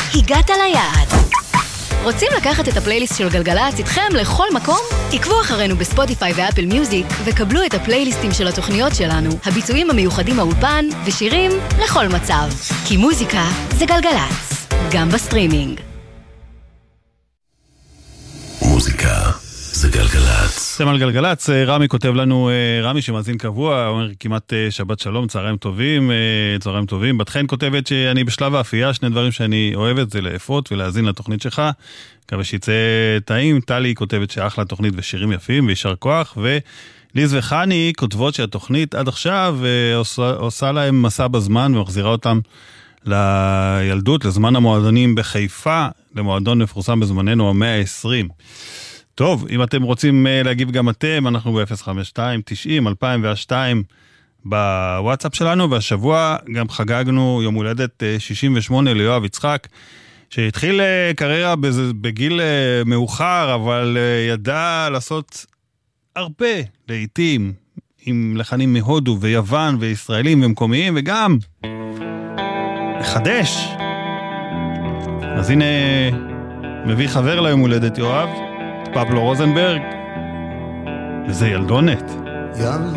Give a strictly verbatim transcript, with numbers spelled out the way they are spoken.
הגעת ליעד. רוצים לקחת את הפלייליסט של גלגלצ איתכם לכל מקום? עקבו אחרינו בספוטיפיי ואפל מיוזיק וקבלו את הפלייליסטים של התוכניות שלנו, הביצועים המיוחדים מהאולפן ושירים לכל מצב. כי מוזיקה זה גלגלצ, גם בסטרימינג. מוזיקה זה גלגלצ. אתם על גלגלצ, רמי כותב לנו, רמי שמאזין קבוע, אומר כמעט שבת שלום, צהריים טובים, צהריים טובים. בת חן כותבת שאני בשלב האפייה, שני דברים שאני אוהבת זה לאפות ולהאזין לתוכנית שלך, מקווה שיצא טעים. טלי כותבת שאחלה תוכנית ושירים יפים וישר כוח, וליז וחני כותבות שהתוכנית עד עכשיו עושה, עושה להם מסע בזמן ומחזירה אותם לילדות, לזמן המועדונים בחיפה, למועדון מפורסם בזמננו המאה ה-עשרים. טוב, אם אתם רוצים להגיב גם אתם, אנחנו ב-אפס חמש שתיים תשעים אלפיים ושתיים בוואטסאפ שלנו, והשבוע גם חגגנו יום הולדת שישים ושמונה ליואב יצחק, שהתחיל קריירה בגיל מאוחר, אבל ידע לעשות הרבה לעיתים, עם לחנים מהודו ויוון וישראלים ומקומיים, וגם לחדש. אז הנה מביא חבר ליום הולדת יואב, פבלו רוזנברג, וזה ילדונת. ילדונת